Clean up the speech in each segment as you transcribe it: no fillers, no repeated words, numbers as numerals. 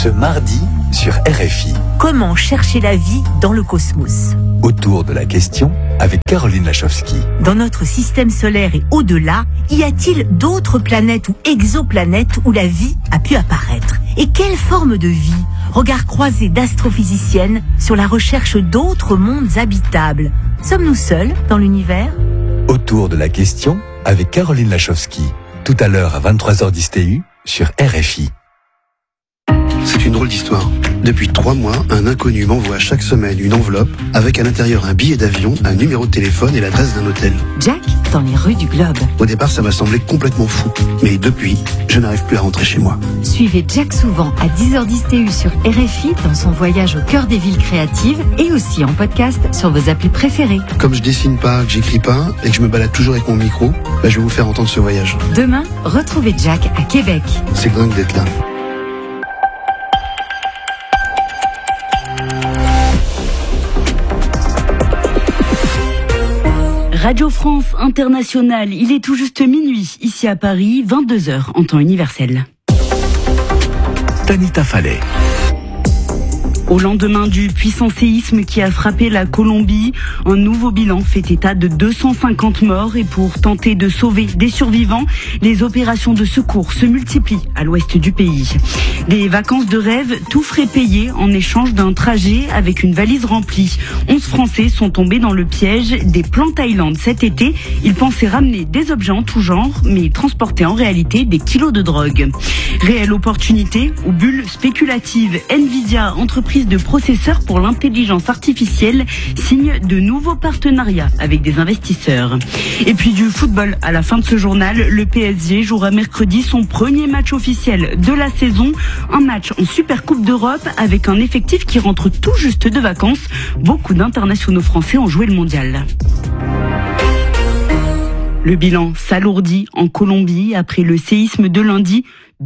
Ce mardi sur RFI. Comment chercher la vie dans le cosmos? Autour de la question avec Caroline Lachowski. Dans notre système solaire et au-delà, y a-t-il d'autres planètes ou exoplanètes où la vie a pu apparaître? Et quelle forme de vie? Regard croisé d'astrophysiciennes sur la recherche d'autres mondes habitables. Sommes-nous seuls dans l'univers? Autour de la question avec Caroline Lachowski. Tout à l'heure à 23h10 TU sur RFI. C'est une drôle d'histoire. Depuis 3 mois, un inconnu m'envoie chaque semaine une enveloppe avec à l'intérieur un billet d'avion, un numéro de téléphone et l'adresse d'un hôtel. Jack, dans les rues du globe. Au départ, ça m'a semblé complètement fou. Mais depuis, je n'arrive plus à rentrer chez moi. Suivez Jack souvent à 10h10 TU sur RFI dans son voyage au cœur des villes créatives et aussi en podcast sur vos applis préférées. Comme je dessine pas, que j'écris pas et que je me balade toujours avec mon micro, je vais vous faire entendre ce voyage. Demain, retrouvez Jack à Québec. C'est dingue d'être là. Radio France Internationale, il est tout juste minuit, ici à Paris, 22h en temps universel. Tanita Fallet. Au lendemain du puissant séisme qui a frappé la Colombie, un nouveau bilan fait état de 250 morts et pour tenter de sauver des survivants, les opérations de secours se multiplient à l'ouest du pays. Des vacances de rêve, tout frais payé en échange d'un trajet avec une valise remplie. 11 Français sont tombés dans le piège des plans Thaïlande cet été. Ils pensaient ramener des objets en tout genre, mais transportaient en réalité des kilos de drogue. Réelle opportunité ou bulle spéculative, Nvidia, entreprise de processeurs pour l'intelligence artificielle, signe de nouveaux partenariats avec des investisseurs. Et puis du football à la fin de ce journal, le PSG jouera mercredi son premier match officiel de la saison, un match en Super Coupe d'Europe avec un effectif qui rentre tout juste de vacances. Beaucoup d'internationaux français ont joué le mondial. Le bilan s'alourdit en Colombie après le séisme de lundi.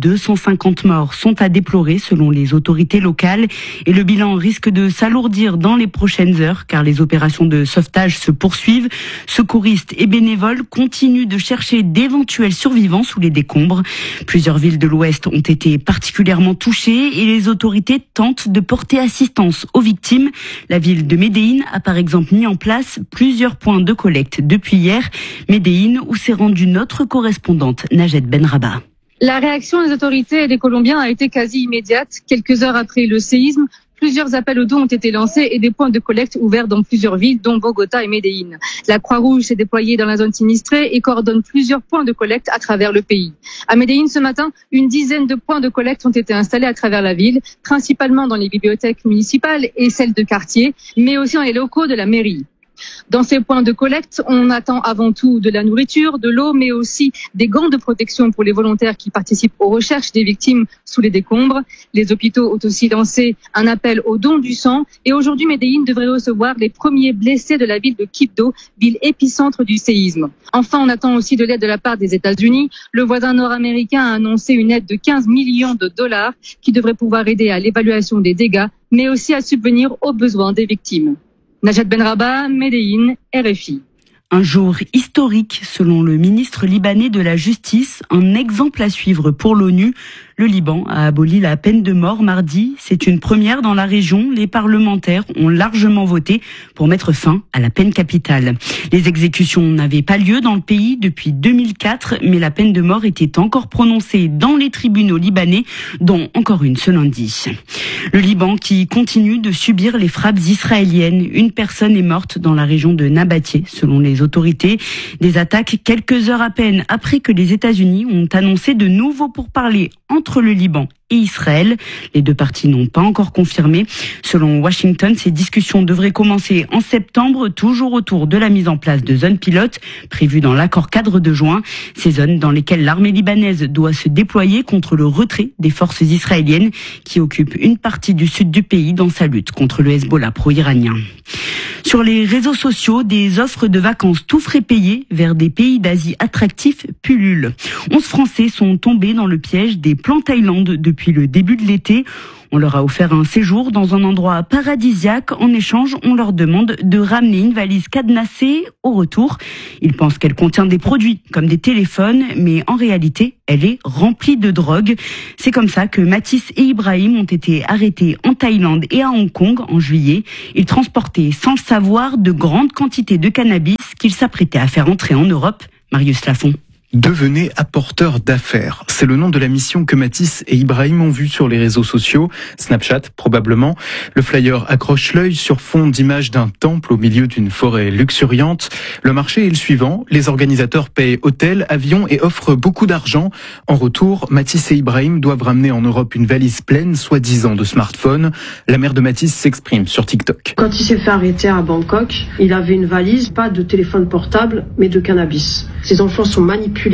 250 morts sont à déplorer selon les autorités locales et le bilan risque de s'alourdir dans les prochaines heures car les opérations de sauvetage se poursuivent. Secouristes et bénévoles continuent de chercher d'éventuels survivants sous les décombres. Plusieurs villes de l'Ouest ont été particulièrement touchées et les autorités tentent de porter assistance aux victimes. La ville de Medellín a par exemple mis en place plusieurs points de collecte depuis hier. Medellín où s'est rendue notre correspondante Najed Benraba. La réaction des autorités et des Colombiens a été quasi immédiate. Quelques heures après le séisme, plusieurs appels aux dons ont été lancés et des points de collecte ouverts dans plusieurs villes, dont Bogota et Medellín. La Croix-Rouge s'est déployée dans la zone sinistrée et coordonne plusieurs points de collecte à travers le pays. À Medellín, ce matin, une dizaine de points de collecte ont été installés à travers la ville, principalement dans les bibliothèques municipales et celles de quartier, mais aussi dans les locaux de la mairie. Dans ces points de collecte, on attend avant tout de la nourriture, de l'eau, mais aussi des gants de protection pour les volontaires qui participent aux recherches des victimes sous les décombres. Les hôpitaux ont aussi lancé un appel au don du sang et aujourd'hui, Medellín devrait recevoir les premiers blessés de la ville de Quibdó, ville épicentre du séisme. Enfin, on attend aussi de l'aide de la part des États-Unis. Le voisin nord-américain a annoncé une aide de 15 millions de dollars qui devrait pouvoir aider à l'évaluation des dégâts, mais aussi à subvenir aux besoins des victimes. Najat Benraba, Medellín, RFI. Un jour historique selon le ministre libanais de la Justice, un exemple à suivre pour l'ONU. Le Liban a aboli la peine de mort mardi. C'est une première dans la région. Les parlementaires ont largement voté pour mettre fin à la peine capitale. Les exécutions n'avaient pas lieu dans le pays depuis 2004, mais la peine de mort était encore prononcée dans les tribunaux libanais, dont encore une ce lundi. Le Liban qui continue de subir les frappes israéliennes. Une personne est morte dans la région de Nabatieh, selon les autorités. Des attaques quelques heures à peine après que les États-Unis ont annoncé de nouveaux pourparlers entre le Liban et Israël. Les deux parties n'ont pas encore confirmé. Selon Washington, ces discussions devraient commencer en septembre, toujours autour de la mise en place de zones pilotes prévues dans l'accord cadre de juin. Ces zones dans lesquelles l'armée libanaise doit se déployer contre le retrait des forces israéliennes qui occupent une partie du sud du pays dans sa lutte contre le Hezbollah pro-iranien. Sur les réseaux sociaux, des offres de vacances tout frais payés vers des pays d'Asie attractifs pullulent. 11 Français sont tombés dans le piège des plans Thaïlande depuis depuis le début de l'été. On leur a offert un séjour dans un endroit paradisiaque. En échange, on leur demande de ramener une valise cadenassée au retour. Ils pensent qu'elle contient des produits comme des téléphones, mais en réalité, elle est remplie de drogue. C'est comme ça que Mathis et Ibrahim ont été arrêtés en Thaïlande et à Hong Kong en juillet. Ils transportaient sans le savoir de grandes quantités de cannabis qu'ils s'apprêtaient à faire entrer en Europe. Marius Lafont. Devenez apporteur d'affaires. C'est le nom de la mission que Mathis et Ibrahim ont vue sur les réseaux sociaux, Snapchat probablement. Le flyer accroche l'œil sur fond d'images d'un temple au milieu d'une forêt luxuriante. Le marché est le suivant. Les organisateurs payent hôtel, avion et offrent beaucoup d'argent. En retour, Mathis et Ibrahim doivent ramener en Europe une valise pleine, soi-disant de smartphones. La mère de Mathis s'exprime sur TikTok. Quand il s'est fait arrêter à Bangkok, il avait une valise, pas de téléphone portable, mais de cannabis. Ses enfants sont manipulés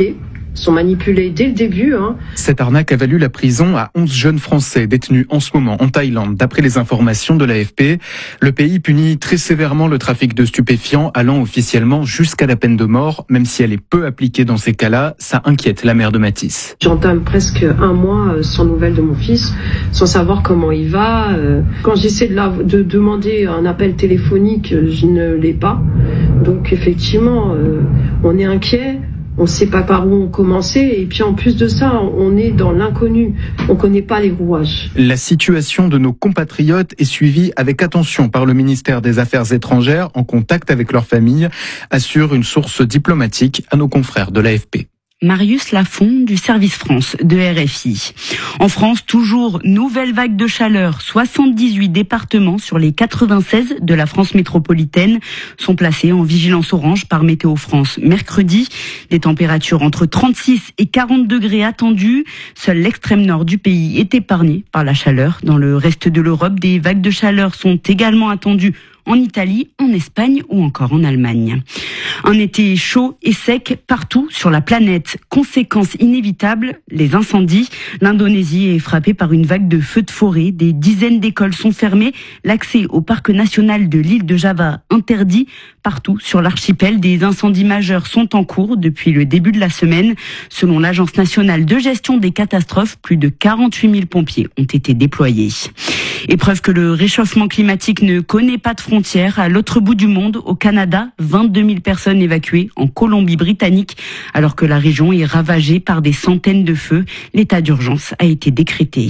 dès le début. Cette arnaque a valu la prison à 11 jeunes Français détenus en ce moment en Thaïlande, d'après les informations de l'AFP. Le pays punit très sévèrement le trafic de stupéfiants, allant officiellement jusqu'à la peine de mort, même si elle est peu appliquée dans ces cas-là. Ça inquiète la mère de Mathis. J'entame presque un mois sans nouvelles de mon fils, sans savoir comment il va. Quand j'essaie de demander un appel téléphonique, je ne l'ai pas. Donc effectivement, on est inquiet. On ne sait pas par où on commençait et puis en plus de ça, on est dans l'inconnu. On ne connaît pas les rouages. La situation de nos compatriotes est suivie avec attention par le ministère des Affaires étrangères en contact avec leurs familles, assure une source diplomatique à nos confrères de l'AFP. Marius Lafont du service France de RFI. En France, toujours nouvelle vague de chaleur. 78 départements sur les 96 de la France métropolitaine sont placés en vigilance orange par Météo France. Mercredi, des températures entre 36 et 40 degrés attendues. Seul l'extrême nord du pays est épargné par la chaleur. Dans le reste de l'Europe, des vagues de chaleur sont également attendues en Italie, en Espagne ou encore en Allemagne. Un été chaud et sec partout sur la planète. Conséquence inévitable, les incendies. L'Indonésie est frappée par une vague de feux de forêt. Des dizaines d'écoles sont fermées. L'accès au parc national de l'île de Java interdit. Partout sur l'archipel, des incendies majeurs sont en cours depuis le début de la semaine. Selon l'Agence nationale de gestion des catastrophes, plus de 48 000 pompiers ont été déployés. Et preuve que le réchauffement climatique ne connaît pas de frontières. À l'autre bout du monde, au Canada, 22 000 personnes évacuées en Colombie-Britannique. Alors que la région est ravagée par des centaines de feux, l'état d'urgence a été décrété.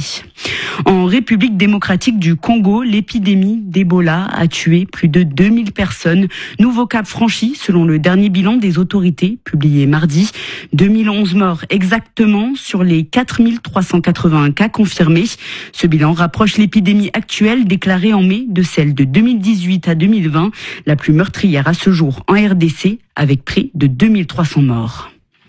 En République démocratique du Congo, l'épidémie d'Ebola a tué plus de 2000 personnes. Nouveau cap franchi selon le dernier bilan des autorités publié mardi. 2011 morts exactement sur les 4381 cas confirmés. Ce bilan rapproche l'épidémie actuelle déclarée en mai de celle de 2018 à 2020, la plus meurtrière à ce jour en RDC, avec près de 2300 morts.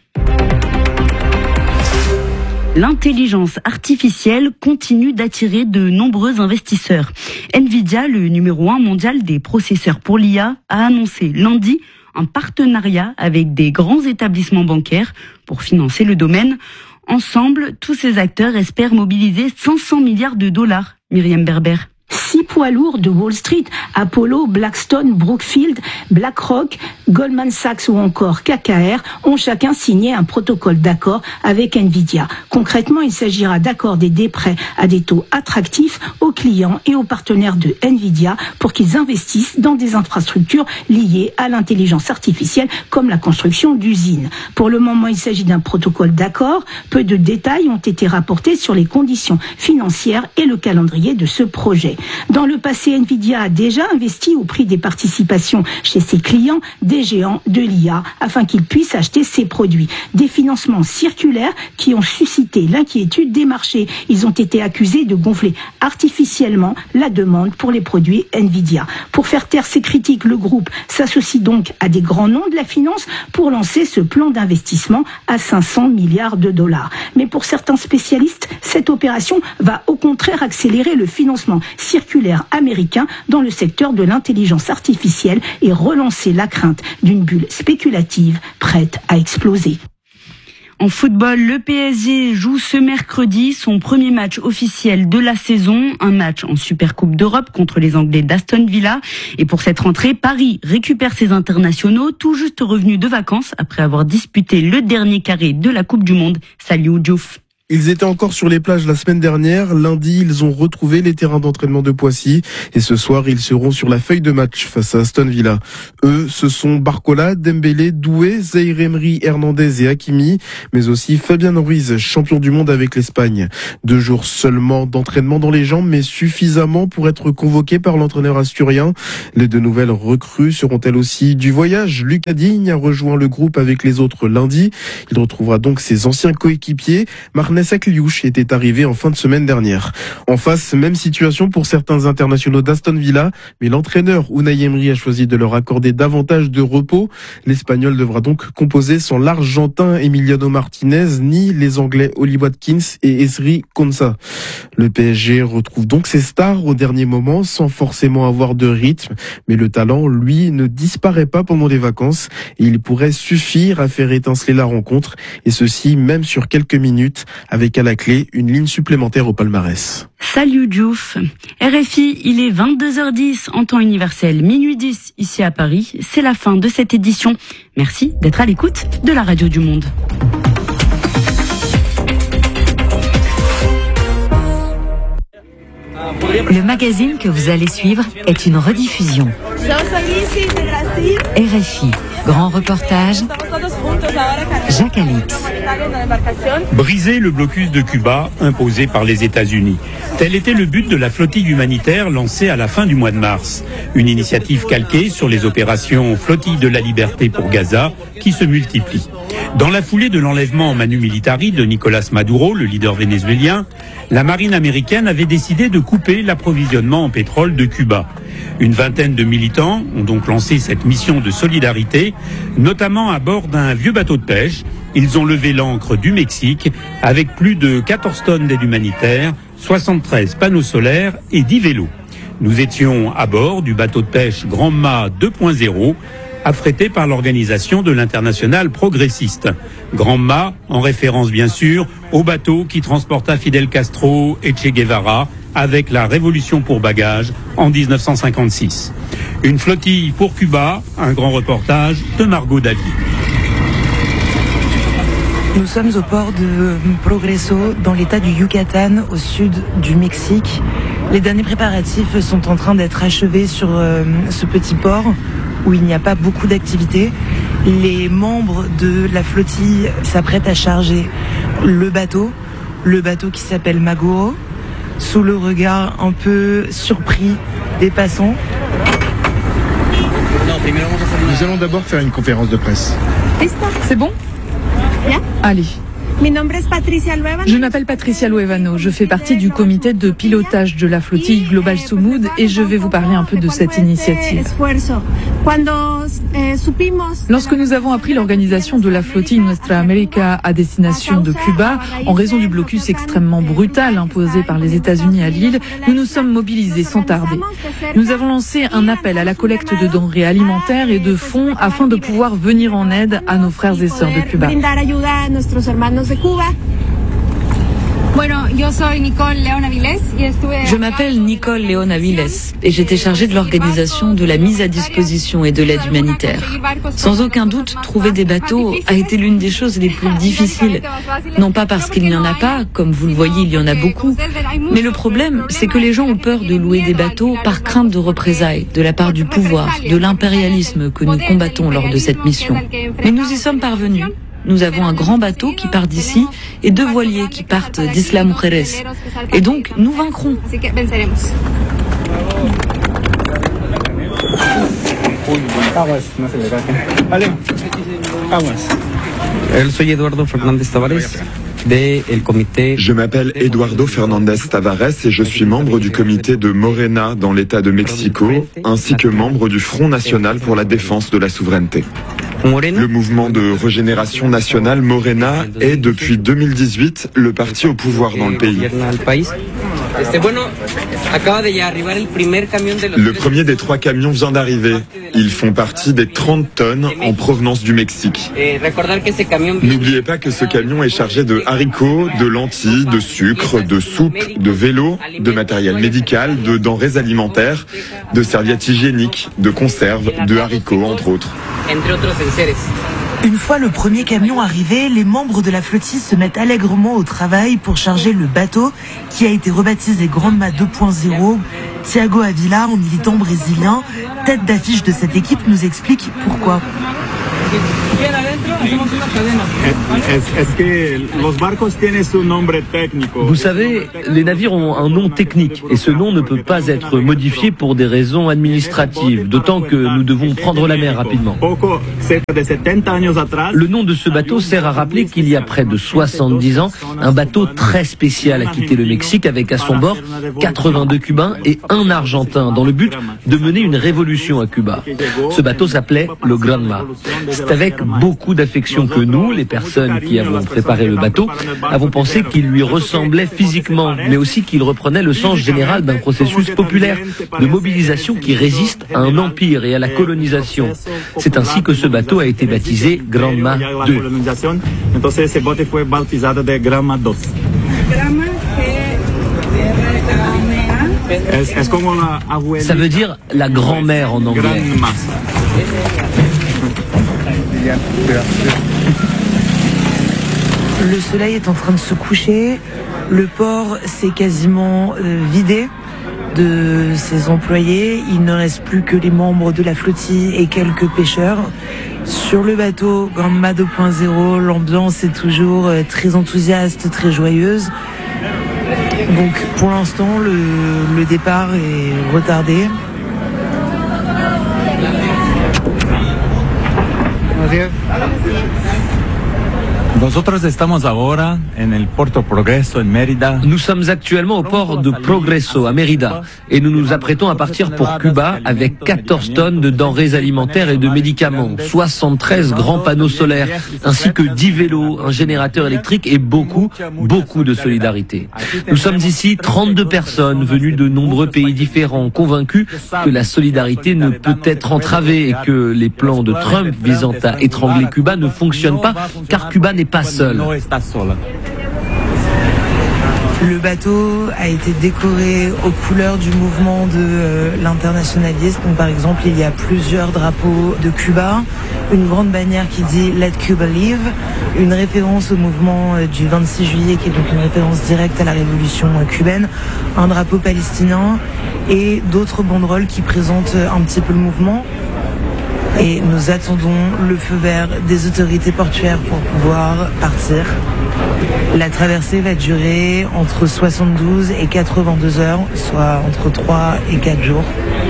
L'intelligence artificielle continue d'attirer de nombreux investisseurs. Nvidia, le numéro 1 mondial des processeurs pour l'IA, a annoncé lundi un partenariat avec des grands établissements bancaires pour financer le domaine. Ensemble, tous ces acteurs espèrent mobiliser 500 milliards de dollars. Myriam Berber. 6 poids lourds de Wall Street, Apollo, Blackstone, Brookfield, BlackRock, Goldman Sachs ou encore KKR ont chacun signé un protocole d'accord avec Nvidia. Concrètement, il s'agira d'accorder des prêts à des taux attractifs aux clients et aux partenaires de Nvidia pour qu'ils investissent dans des infrastructures liées à l'intelligence artificielle comme la construction d'usines. Pour le moment, il s'agit d'un protocole d'accord. Peu de détails ont été rapportés sur les conditions financières et le calendrier de ce projet. Dans le passé, Nvidia a déjà investi au prix des participations chez ses clients, des géants de l'IA, afin qu'ils puissent acheter ses produits. Des financements circulaires qui ont suscité l'inquiétude des marchés. Ils ont été accusés de gonfler artificiellement la demande pour les produits Nvidia. Pour faire taire ces critiques, le groupe s'associe donc à des grands noms de la finance pour lancer ce plan d'investissement à 500 milliards de dollars. Mais pour certains spécialistes, cette opération va au contraire accélérer le financement circulaire américain dans le secteur de l'intelligence artificielle et relancer la crainte d'une bulle spéculative prête à exploser. En football, le PSG joue ce mercredi son premier match officiel de la saison, un match en Supercoupe d'Europe contre les Anglais d'Aston Villa. Et pour cette rentrée, Paris récupère ses internationaux tout juste revenus de vacances après avoir disputé le dernier carré de la Coupe du Monde. Saliou Diouf. Ils étaient encore sur les plages la semaine dernière. Lundi, ils ont retrouvé les terrains d'entraînement de Poissy. Et ce soir, ils seront sur la feuille de match face à Aston Villa. Eux, ce sont Barcola, Dembélé, Doué, Zaïre Emery, Hernandez et Hakimi, mais aussi Fabien Ruiz, champion du monde avec l'Espagne. 2 jours seulement d'entraînement dans les jambes, mais suffisamment pour être convoqués par l'entraîneur asturien. Les 2 nouvelles recrues seront-elles aussi du voyage? Lucas Digne a rejoint le groupe avec les autres lundi. Il retrouvera donc ses anciens coéquipiers. Marnes Akliouche était arrivé en fin de semaine dernière. En face, même situation pour certains internationaux d'Aston Villa, mais l'entraîneur Unai Emery a choisi de leur accorder davantage de repos. L'Espagnol devra donc composer sans l'Argentin Emiliano Martinez, ni les Anglais Oli Watkins et Ezri Konsa. Le PSG retrouve donc ses stars au dernier moment sans forcément avoir de rythme, mais le talent, lui, ne disparaît pas pendant les vacances et il pourrait suffire à faire étinceler la rencontre, et ceci même sur quelques minutes, avec à la clé une ligne supplémentaire au palmarès. Salut Diouf. RFI, il est 22h10 en temps universel, minuit 10 ici à Paris. C'est la fin de cette édition. Merci d'être à l'écoute de la radio du monde. Le magazine que vous allez suivre est une rediffusion. RFI, grand reportage, Jacques Alix. Briser le blocus de Cuba imposé par les États-Unis. Tel était le but de la flottille humanitaire lancée à la fin du mois de mars. Une initiative calquée sur les opérations Flottille de la Liberté pour Gaza qui se multiplient. Dans la foulée de l'enlèvement en manu militari de Nicolás Maduro, le leader vénézuélien, la marine américaine avait décidé de couper l'approvisionnement en pétrole de Cuba. Une vingtaine de militants ont donc lancé cette mission de solidarité, notamment à bord d'un vieux bateau de pêche. Ils ont levé l'ancre du Mexique avec plus de 14 tonnes d'aide humanitaire, 73 panneaux solaires et 10 vélos. Nous étions à bord du bateau de pêche Grand Mât 2.0, affrété par l'organisation de l'Internationale progressiste. Grand Mât, en référence bien sûr au bateau qui transporta Fidel Castro et Che Guevara avec la Révolution pour bagages en 1956. Une flottille pour Cuba, un grand reportage de Margot Davier. Nous sommes au port de Progreso, dans l'état du Yucatan, au sud du Mexique. Les derniers préparatifs sont en train d'être achevés sur ce petit port où il n'y a pas beaucoup d'activité. Les membres de la flottille s'apprêtent à charger le bateau qui s'appelle Maguro, sous le regard un peu surpris des passants. Nous allons d'abord faire une conférence de presse. C'est bon? Allez. Je m'appelle Patricia Luevano, je fais partie du comité de pilotage de la flottille Global Sumud et je vais vous parler un peu de cette initiative. Lorsque nous avons appris l'organisation de la flottille Nuestra América à destination de Cuba, en raison du blocus extrêmement brutal imposé par les États-Unis à l'île, nous nous sommes mobilisés sans tarder. Nous avons lancé un appel à la collecte de denrées alimentaires et de fonds afin de pouvoir venir en aide à nos frères et sœurs de Cuba. Je m'appelle Nicole León Aviles et j'étais chargée de l'organisation de la mise à disposition et de l'aide humanitaire. Sans aucun doute, trouver des bateaux a été l'une des choses les plus difficiles. Non pas parce qu'il n'y en a pas, comme vous le voyez, il y en a beaucoup. Mais le problème, c'est que les gens ont peur de louer des bateaux par crainte de représailles de la part du pouvoir, de l'impérialisme que nous combattons lors de cette mission. Mais nous y sommes parvenus. Nous avons un grand bateau qui part d'ici et 2 voiliers qui partent d'Isla Mujeres. Et donc, nous vaincrons. Je m'appelle Eduardo Fernandez Tavares et je suis membre du comité de Morena dans l'État de Mexico, ainsi que membre du Front National pour la défense de la souveraineté. Le mouvement de régénération nationale Morena est depuis 2018 le parti au pouvoir dans le pays. Le premier des 3 camions vient d'arriver. Ils font partie des 30 tonnes en provenance du Mexique. N'oubliez pas que ce camion est chargé de haricots, de lentilles, de sucre, de soupe, de vélos, de matériel médical, de denrées alimentaires, de serviettes hygiéniques, de conserves, de haricots, entre autres. Une fois le premier camion arrivé, les membres de la flottille se mettent allègrement au travail pour charger le bateau qui a été rebaptisé Granma 2.0. Thiago Avila, un militant brésilien, tête d'affiche de cette équipe, nous explique pourquoi. Vous savez, les navires ont un nom technique et ce nom ne peut pas être modifié pour des raisons administratives, d'autant que nous devons prendre la mer rapidement. Le nom de ce bateau sert à rappeler qu'il y a près de 70 ans, un bateau très spécial a quitté le Mexique avec à son bord 82 Cubains et un Argentin dans le but de mener une révolution à Cuba. Ce bateau s'appelait le Granma. C'est avec beaucoup d'affection que nous, les personnes qui avons préparé le bateau, avons pensé qu'il lui ressemblait physiquement, mais aussi qu'il reprenait le sens général d'un processus populaire de mobilisation qui résiste à un empire et à la colonisation. C'est ainsi que ce bateau a été baptisé Granma 2. Ça veut dire la grand-mère en anglais. Le soleil est en train de se coucher, le port s'est quasiment vidé de ses employés, il ne reste plus que les membres de la flottille et quelques pêcheurs. Sur le bateau Granma 2.0, l'ambiance est toujours très enthousiaste, très joyeuse. Donc pour l'instant, le départ est retardé. Nous sommes actuellement au port de Progreso à Mérida et nous nous apprêtons à partir pour Cuba avec 14 tonnes de denrées alimentaires et de médicaments, 73 grands panneaux solaires ainsi que 10 vélos, un générateur électrique et beaucoup de solidarité. Nous sommes ici 32 personnes venues de nombreux pays différents, convaincus que la solidarité ne peut être entravée et que les plans de Trump visant à étrangler Cuba ne fonctionnent pas car Cuba n'est pas seul. Le bateau a été décoré aux couleurs du mouvement de l'internationalisme. Donc, par exemple, il y a plusieurs drapeaux de Cuba, une grande bannière qui dit Let Cuba Live, une référence au mouvement du 26 juillet qui est donc une référence directe à la révolution cubaine, un drapeau palestinien et d'autres banderoles qui présentent un petit peu le mouvement. Et nous attendons le feu vert des autorités portuaires pour pouvoir partir. La traversée va durer entre 72 et 82 heures, soit entre 3 et 4 jours.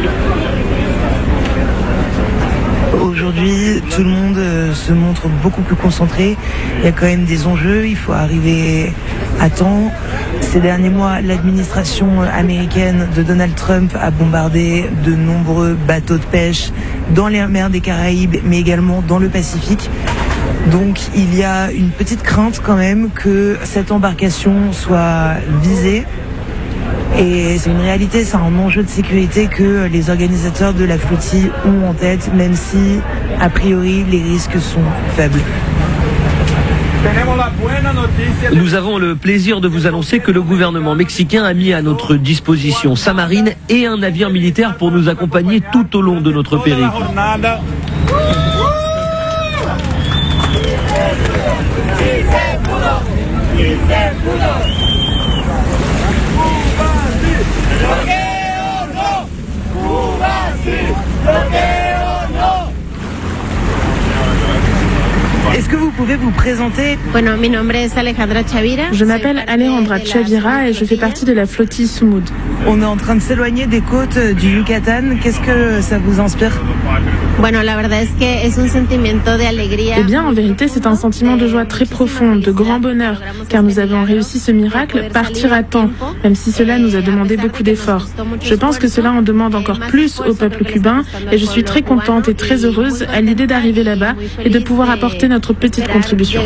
Aujourd'hui, tout le monde se montre beaucoup plus concentré. Il y a quand même des enjeux, il faut arriver à temps. Ces derniers mois, l'administration américaine de Donald Trump a bombardé de nombreux bateaux de pêche dans les mers des Caraïbes, mais également dans le Pacifique. Donc il y a une petite crainte quand même que cette embarcation soit visée. Et c'est une réalité, c'est un enjeu de sécurité que les organisateurs de la flottille ont en tête, même si, a priori, les risques sont faibles. Nous avons le plaisir de vous annoncer que le gouvernement mexicain a mis à notre disposition sa marine et un navire militaire pour nous accompagner tout au long de notre périple. Est-ce que vous pouvez vous présenter? Je m'appelle Alejandra Chavira et je fais partie de la flottille Sumud. On est en train de s'éloigner des côtes du Yucatan. Qu'est-ce que ça vous inspire? Eh bien, en vérité, c'est un sentiment de joie très profond, de grand bonheur, car nous avons réussi ce miracle, partir à temps, même si cela nous a demandé beaucoup d'efforts. Je pense que cela en demande encore plus au peuple cubain et je suis très contente et très heureuse à l'idée d'arriver là-bas et de pouvoir apporter notre petite contribution.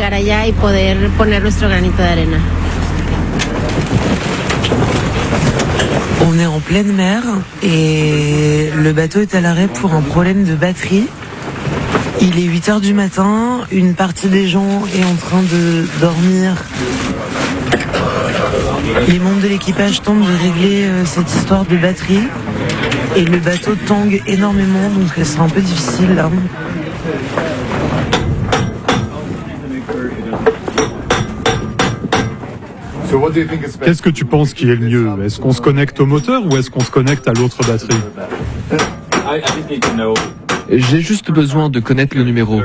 On est en pleine mer et le bateau est à l'arrêt pour un problème de batterie. Il est 8h du matin, une partie des gens est en train de dormir. Les membres de l'équipage tentent de régler cette histoire de batterie et le bateau tangue énormément, donc c'est un peu difficile là. Qu'est-ce que tu penses qui est le mieux? Est-ce qu'on se connecte au moteur ou est-ce qu'on se connecte à l'autre batterie? J'ai juste besoin de connaître le numéro.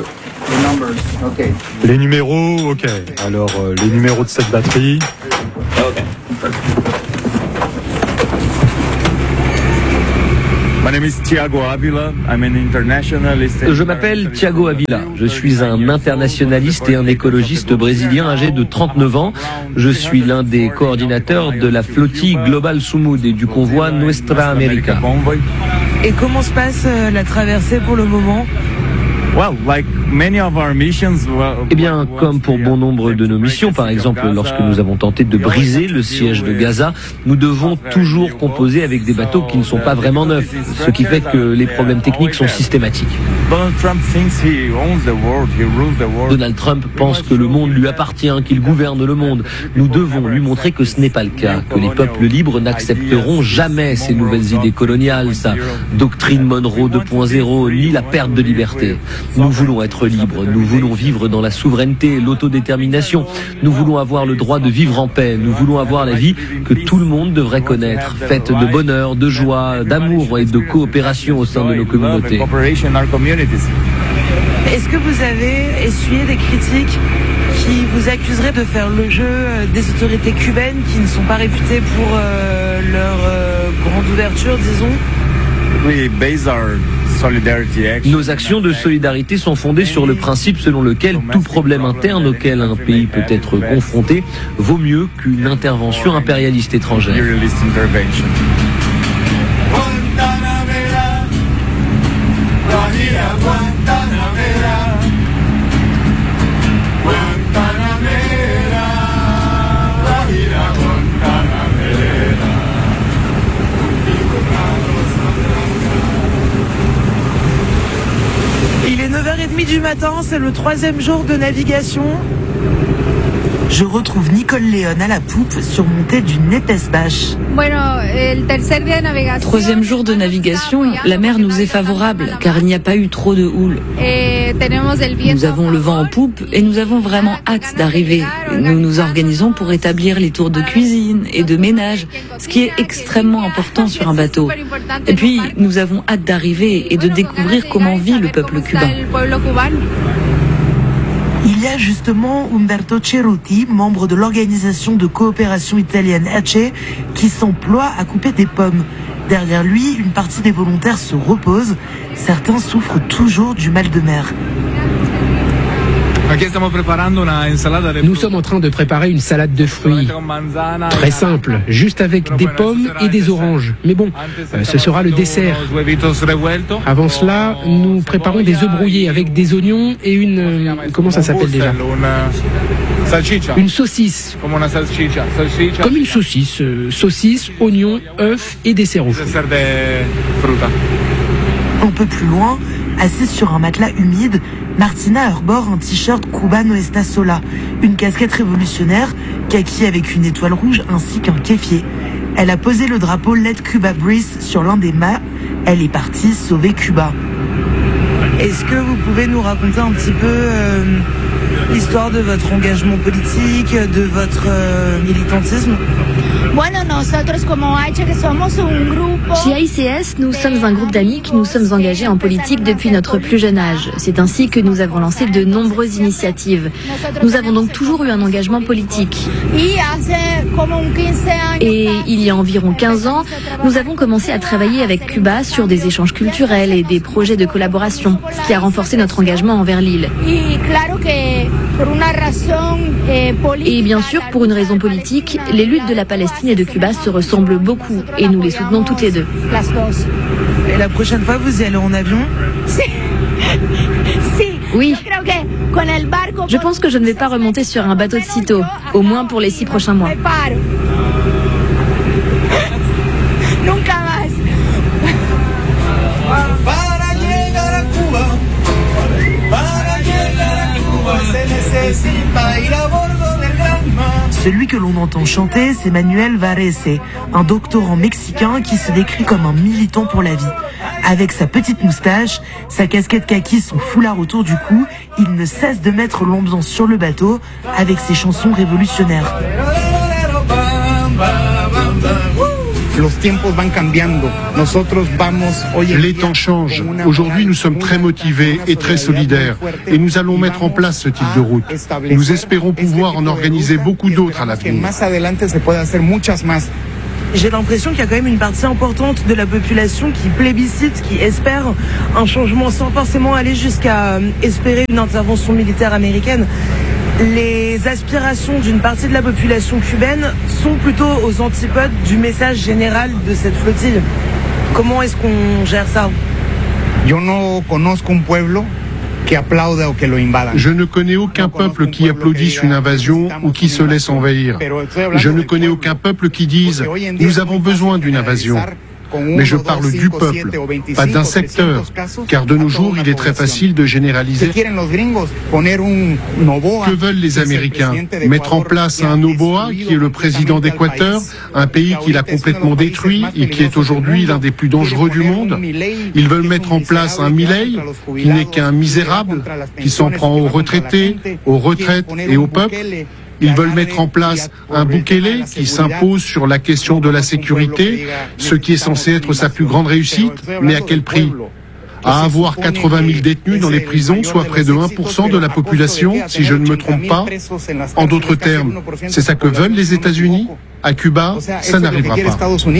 Les numéros, ok. Alors, les numéros de cette batterie. Je m'appelle Thiago Avila. Je suis un internationaliste et un écologiste brésilien âgé de 39 ans. Je suis l'un des coordinateurs de la flottille Global Sumud et du convoi Nuestra América. Et comment se passe la traversée pour le moment? Eh bien, comme pour bon nombre de nos missions, par exemple, lorsque nous avons tenté de briser le siège de Gaza, nous devons toujours composer avec des bateaux qui ne sont pas vraiment neufs, ce qui fait que les problèmes techniques sont systématiques. Donald Trump pense que le monde lui appartient, qu'il gouverne le monde. Nous devons lui montrer que ce n'est pas le cas, que les peuples libres n'accepteront jamais ces nouvelles idées coloniales, sa doctrine Monroe 2.0, ni la perte de liberté. Nous voulons être libres, nous voulons vivre dans la souveraineté, l'autodétermination, nous voulons avoir le droit de vivre en paix, nous voulons avoir la vie que tout le monde devrait connaître, faite de bonheur, de joie, d'amour et de coopération au sein de nos communautés. Est-ce que vous avez essuyé des critiques qui vous accuseraient de faire le jeu des autorités cubaines qui ne sont pas réputées pour leur grande ouverture, disons? Nos actions de solidarité sont fondées sur le principe selon lequel tout problème interne auquel un pays peut être confronté vaut mieux qu'une intervention impérialiste étrangère. Il est 9h30 du matin, c'est le 3e jour de navigation. Je retrouve Nicole Léon à la poupe, surmontée d'une épaisse bâche. 3e jour de navigation, la mer nous est favorable car il n'y a pas eu trop de houle. Nous avons le vent en poupe et nous avons vraiment hâte d'arriver. Nous nous organisons pour établir les tours de cuisine et de ménage, ce qui est extrêmement important sur un bateau. Et puis, nous avons hâte d'arriver et de découvrir comment vit le peuple cubain. Il y a justement Umberto Ceruti, membre de l'organisation de coopération italienne ECE, qui s'emploie à couper des pommes. Derrière lui, une partie des volontaires se repose. Certains souffrent toujours du mal de mer. Nous sommes en train de préparer une salade de fruits. Très simple, juste avec des pommes et des oranges. Mais bon, ce sera le dessert. Avant cela, nous préparons des œufs brouillés avec des oignons et une... comment ça s'appelle déjà? Une saucisse. Comme une saucisse. Saucisse, oignons, œufs et dessert rouge. Un peu plus loin, assise sur un matelas humide, Martina arbore un t-shirt Cuba no está sola, une casquette révolutionnaire, kaki avec une étoile rouge ainsi qu'un kéfier. Elle a posé le drapeau Let Cuba Breathe sur l'un des mâts. Elle est partie sauver Cuba. Est-ce que vous pouvez nous raconter un petit peu l'histoire de votre engagement politique, de votre militantisme? Chez AICS, nous sommes un groupe d'amis qui nous sommes engagés en politique depuis notre plus jeune âge. C'est ainsi que nous avons lancé de nombreuses initiatives. Nous avons donc toujours eu un engagement politique. Et il y a environ 15 ans, nous avons commencé à travailler avec Cuba sur des échanges culturels et des projets de collaboration, ce qui a renforcé notre engagement envers l'île. Et bien sûr, pour une raison politique, les luttes de la Palestine et de Cuba se ressemblent beaucoup et nous les soutenons toutes les deux. Et la prochaine fois, vous y allez en avion? Oui. Je pense que je ne vais pas remonter sur un bateau de sitôt, au moins pour les 6 prochains mois. Celui que l'on entend chanter, c'est Manuel Varese, un doctorant mexicain qui se décrit comme un militant pour la vie. Avec sa petite moustache, sa casquette kaki, son foulard autour du cou, il ne cesse de mettre l'ambiance sur le bateau avec ses chansons révolutionnaires. Les temps changent. Aujourd'hui, nous sommes très motivés et très solidaires. Et nous allons mettre en place ce type de route. Nous espérons pouvoir en organiser beaucoup d'autres à l'avenir. J'ai l'impression qu'il y a quand même une partie importante de la population qui plébiscite, qui espère un changement sans forcément aller jusqu'à espérer une intervention militaire américaine. Les aspirations d'une partie de la population cubaine sont plutôt aux antipodes du message général de cette flottille. Comment est-ce qu'on gère ça? Je ne connais aucun peuple qui applaudisse une invasion ou qui se laisse envahir. Je ne connais aucun peuple qui dise « nous avons besoin d'une invasion ». Mais je parle du peuple, pas d'un secteur, car de nos jours, il est très facile de généraliser. Que veulent les Américains? Mettre en place un Noboa, qui est le président d'Équateur, un pays qui l'a complètement détruit et qui est aujourd'hui l'un des plus dangereux du monde. Ils veulent mettre en place un Milei, qui n'est qu'un misérable, qui s'en prend aux retraités, aux retraites et au peuple. Ils veulent mettre en place un Bukele qui s'impose sur la question de la sécurité, ce qui est censé être sa plus grande réussite, mais à quel prix? À avoir 80 000 détenus dans les prisons, soit près de 1% de la population, si je ne me trompe pas. En d'autres termes, c'est ça que veulent les États-Unis? À Cuba, ça n'arrivera pas.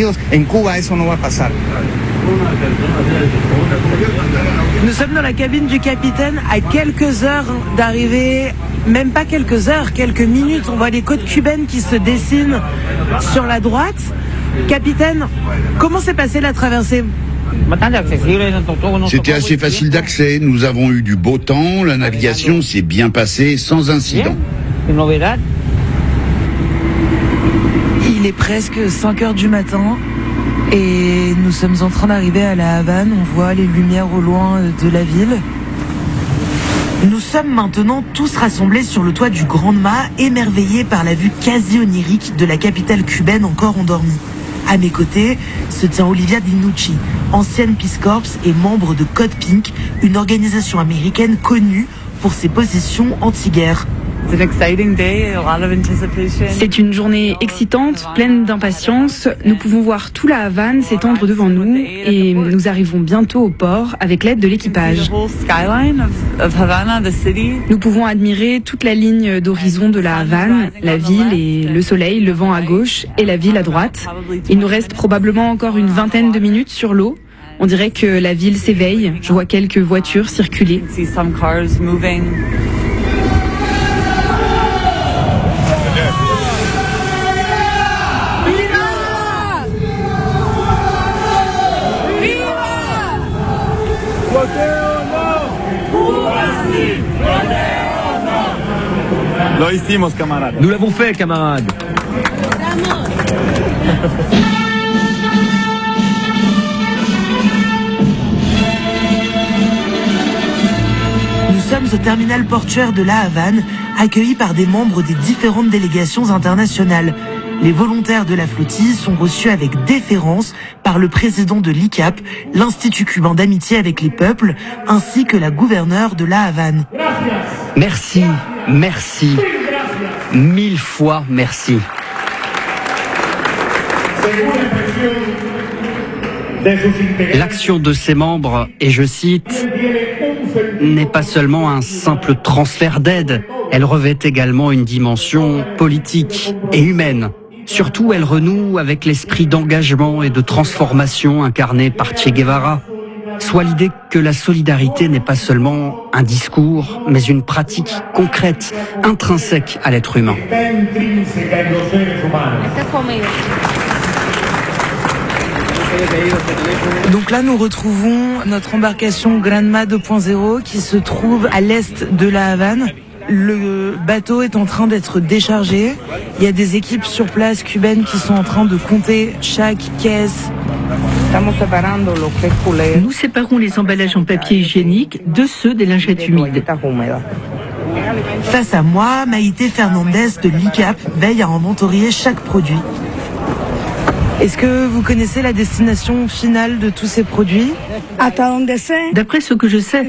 Nous sommes dans la cabine du capitaine à quelques heures d'arriver, même pas quelques heures, quelques minutes. On voit les côtes cubaines qui se dessinent sur la droite. Capitaine, comment s'est passée la traversée? C'était assez facile d'accès. Nous avons eu du beau temps. La navigation s'est bien passée sans incident. Il est presque 5 heures du matin. Et nous sommes en train d'arriver à la Havane, on voit les lumières au loin de la ville. Nous sommes maintenant tous rassemblés sur le toit du Grand Mât, émerveillés par la vue quasi onirique de la capitale cubaine encore endormie. À mes côtés se tient Olivia Dinucci, ancienne Peace Corps et membre de Code Pink, une organisation américaine connue pour ses positions anti-guerre. C'est une journée excitante, pleine d'impatience. Nous pouvons voir tout la Havane s'étendre devant nous et nous arrivons bientôt au port avec l'aide de l'équipage. Nous pouvons admirer toute la ligne d'horizon de la Havane, la ville et le soleil levant à gauche et la ville à droite. Il nous reste probablement encore une vingtaine de minutes sur l'eau. On dirait que la ville s'éveille. Je vois quelques voitures circuler. Nous l'avons fait, camarades. Nous sommes au terminal portuaire de la Havane, accueillis par des membres des différentes délégations internationales. Les volontaires de la flottille sont reçus avec déférence par le président de l'ICAP, l'Institut cubain d'amitié avec les peuples, ainsi que la gouverneure de la Havane. Merci, merci, 1000 fois merci. L'action de ses membres, et je cite, n'est pas seulement un simple transfert d'aide, elle revêt également une dimension politique et humaine. Surtout, elle renoue avec l'esprit d'engagement et de transformation incarné par Che Guevara, soit l'idée que la solidarité n'est pas seulement un discours, mais une pratique concrète, intrinsèque à l'être humain. Donc là, nous retrouvons notre embarcation Granma 2.0 qui se trouve à l'est de la Havane. Le bateau est en train d'être déchargé. Il y a des équipes sur place cubaines qui sont en train de compter chaque caisse. Nous séparons les emballages en papier hygiénique de ceux des lingettes humides. Face à moi, Maïté Fernandez de l'ICAP veille à inventorier chaque produit. Est-ce que vous connaissez la destination finale de tous ces produits? D'après ce que je sais,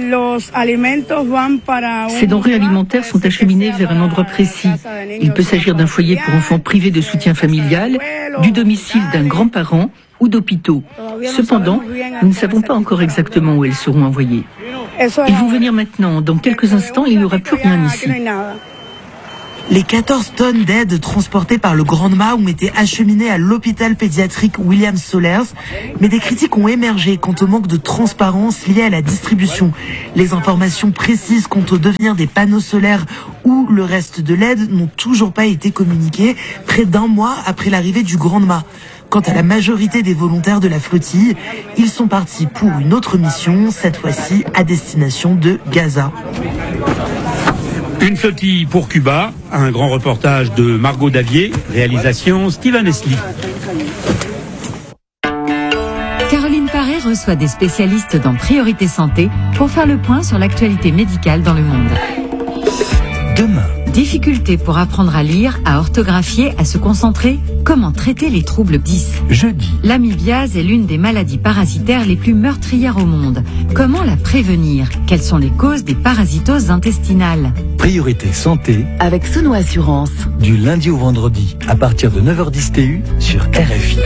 ces denrées alimentaires sont acheminées vers un endroit précis. Il peut s'agir d'un foyer pour enfants privés de soutien familial, du domicile d'un grand-parent ou d'hôpitaux. Cependant, nous ne savons pas encore exactement où elles seront envoyées. Ils vont venir maintenant. Dans quelques instants, il n'y aura plus rien ici. Les 14 tonnes d'aide transportées par le Grand-Ma ont été acheminées à l'hôpital pédiatrique William Solers, mais des critiques ont émergé quant au manque de transparence lié à la distribution. Les informations précises quant au devenir des panneaux solaires ou le reste de l'aide n'ont toujours pas été communiquées, près d'un mois après l'arrivée du Grand-Ma. Quant à la majorité des volontaires de la flottille, ils sont partis pour une autre mission, cette fois-ci à destination de Gaza. Une flottille pour Cuba, un grand reportage de Margot Davier, réalisation Steven Esli. Caroline Paré reçoit des spécialistes dans Priorité Santé pour faire le point sur l'actualité médicale dans le monde. Demain. Difficulté pour apprendre à lire, à orthographier, à se concentrer. Comment traiter les troubles 10 ? Jeudi. L'amibiase est l'une des maladies parasitaires les plus meurtrières au monde. Comment la prévenir ? Quelles sont les causes des parasitoses intestinales ? Priorité Santé avec Sono Assurance. Du lundi au vendredi à partir de 9h10 TU sur RFI.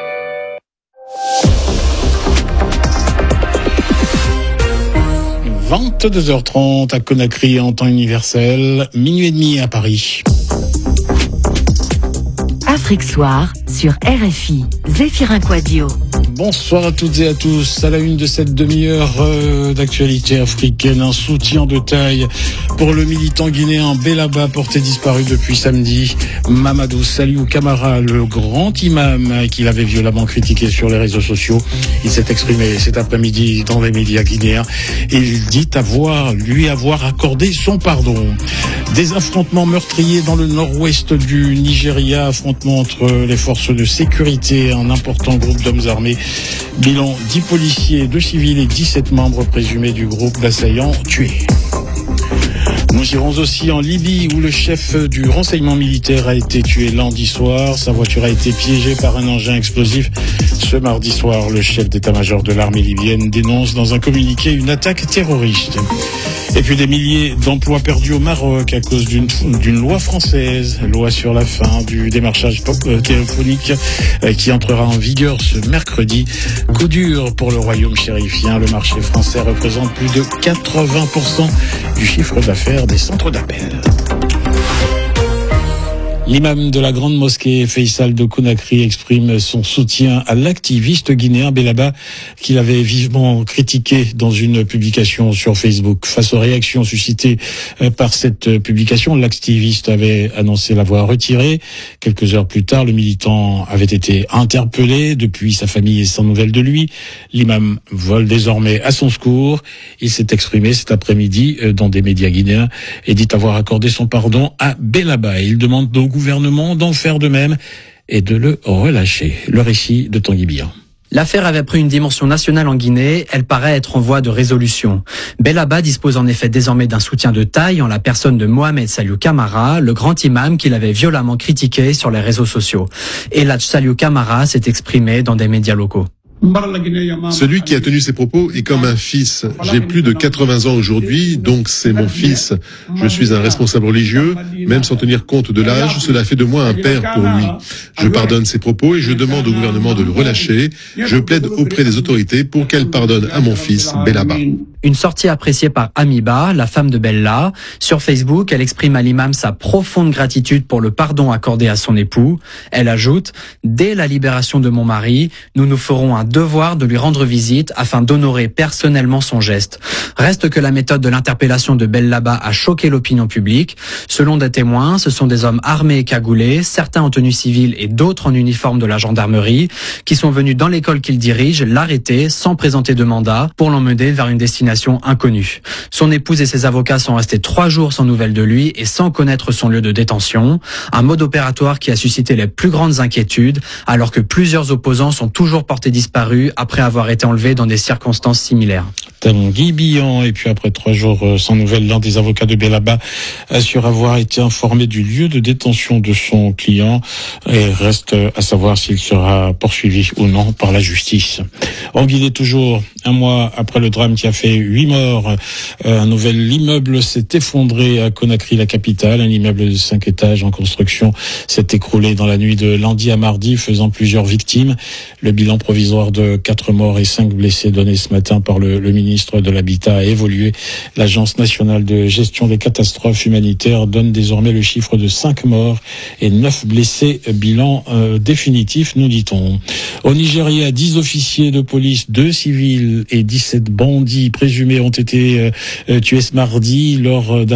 – 22h30 à Conakry en temps universel, minuit et demi à Paris. Afrique Soir sur RFI, Zéphirin Quadio. Bonsoir à toutes et à tous. À la une de cette demi-heure d'actualité africaine, un soutien de taille pour le militant guinéen Bellaba, porté disparu depuis samedi. Mamadou Saliou Camara, le grand imam qu'il avait violemment critiqué sur les réseaux sociaux. Il s'est exprimé cet après-midi dans les médias guinéens. Il dit lui avoir accordé son pardon. Des affrontements meurtriers dans le nord-ouest du Nigeria, affrontements entre les forces de sécurité et un important groupe d'hommes armés. Bilan 10 policiers, 2 civils et 17 membres présumés du groupe d'assaillants tués. Nous irons aussi en Libye où le chef du renseignement militaire a été tué lundi soir. Sa voiture a été piégée par un engin explosif. Ce mardi soir, le chef d'état-major de l'armée libyenne dénonce dans un communiqué une attaque terroriste. Et puis des milliers d'emplois perdus au Maroc à cause d'une loi française, loi sur la fin du démarchage téléphonique qui entrera en vigueur ce mercredi. Coup dur pour le royaume chérifien. Le marché français représente plus de 80% du chiffre d'affaires des centres d'appel. L'imam de la grande mosquée Faisal de Conakry exprime son soutien à l'activiste guinéen Bellaba qu'il avait vivement critiqué dans une publication sur Facebook. Face aux réactions suscitées par cette publication, l'activiste avait annoncé l'avoir retiré. Quelques heures plus tard, le militant avait été interpellé. Depuis, sa famille est sans nouvelles de lui. L'imam vole désormais à son secours. Il s'est exprimé cet après-midi dans des médias guinéens et dit avoir accordé son pardon à Bellaba. Il demande donc gouvernement d'en faire de même et de le relâcher. Le récit de Tanguy Bian. L'affaire avait pris une dimension nationale en Guinée, elle paraît être en voie de résolution. Bellaba dispose en effet désormais d'un soutien de taille en la personne de Mohamed Saliou Camara, le grand imam qu'il avait violemment critiqué sur les réseaux sociaux. Et Ladj Saliou Camara s'est exprimé dans des médias locaux. Celui qui a tenu ces propos est comme un fils. J'ai plus de 80 ans aujourd'hui, donc c'est mon fils. Je suis un responsable religieux, même sans tenir compte de l'âge, cela fait de moi un père pour lui. Je pardonne ses propos et je demande au gouvernement de le relâcher. Je plaide auprès des autorités pour qu'elles pardonnent à mon fils, Bellaba. Une sortie appréciée par Amiba, la femme de Bella. Sur Facebook, elle exprime à l'imam sa profonde gratitude pour le pardon accordé à son époux. Elle ajoute « Dès la libération de mon mari, nous nous ferons un devoir de lui rendre visite afin d'honorer personnellement son geste. » Reste que la méthode de l'interpellation de Bellaba a choqué l'opinion publique. Selon des témoins, ce sont des hommes armés et cagoulés, certains en tenue civile et d'autres en uniforme de la gendarmerie, qui sont venus dans l'école qu'il dirige l'arrêter sans présenter de mandat pour l'emmener vers une destination inconnue. Son épouse et ses avocats sont restés 3 jours sans nouvelles de lui et sans connaître son lieu de détention. Un mode opératoire qui a suscité les plus grandes inquiétudes, alors que plusieurs opposants sont toujours portés disparus après avoir été enlevés dans des circonstances similaires. Tanguy Billon. Et puis après 3 jours sans nouvelles, l'un des avocats de Bellaba assure avoir été informé du lieu de détention de son client et reste à savoir s'il sera poursuivi ou non par la justice. En Guinée toujours, un mois après le drame qui a fait 8 morts, un nouvel immeuble s'est effondré à Conakry, la capitale. Un immeuble de 5 étages en construction s'est écroulé dans la nuit de lundi à mardi, faisant plusieurs victimes. Le bilan provisoire de 4 morts et 5 blessés donné ce matin par le ministre de l'Habitat a évolué. L'Agence nationale de gestion des catastrophes humanitaires donne désormais le chiffre de 5 morts et 9 blessés. Bilan définitif, nous dit-on. Au Nigeria, 10 officiers de police, 2 civils et 17 bandits présumés ont été tués ce mardi lors d'un